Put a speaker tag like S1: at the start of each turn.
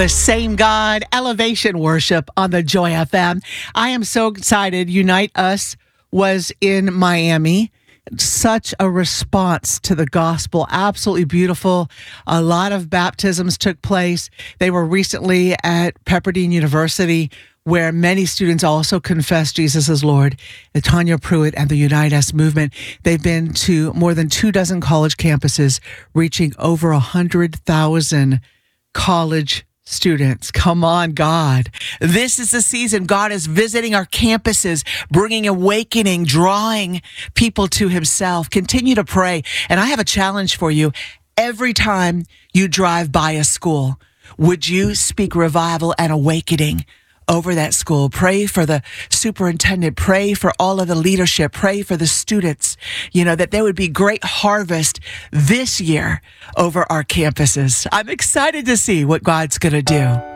S1: The same God, Elevation Worship on the Joy FM. I am so excited. Unite Us was in Miami. Such a response to the gospel. Absolutely beautiful. A lot of baptisms took place. They were recently at Pepperdine University, where many students also confessed Jesus as Lord. The Tanya Pruitt and the Unite Us movement. They've been to more than 24 college campuses, reaching over 100,000 college students. Come on, God. This is the season. God is visiting our campuses, bringing awakening, drawing people to himself. Continue to pray. And I have a challenge for you. Every time you drive by a school, would you speak revival and awakening over that school? Pray for the superintendent, pray for all of the leadership, pray for the students, that there would be great harvest this year over our campuses. I'm excited to see what God's going to do.